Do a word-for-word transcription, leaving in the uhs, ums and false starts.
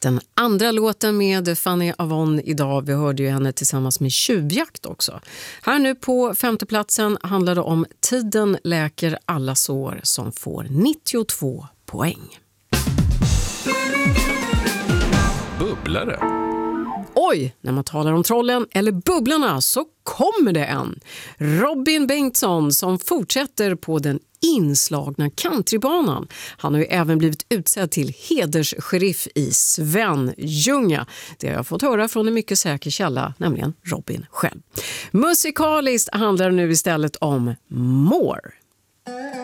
Den andra låten med Fanny Avon idag, vi hörde ju henne tillsammans med Tjuvjakt också. Här nu på femteplatsen handlar det om Tiden läker alla sår som får nittiotvå poäng. Bubblare. Oj, när man talar om trollen eller bubblarna så kommer det en. Robin Bengtsson som fortsätter på den inslagna countrybanan. Han har ju även blivit utsedd till hederssheriff i Svenljunga. Det har jag fått höra från en mycket säker källa, nämligen Robin själv. Musikaliskt handlar det nu istället om More.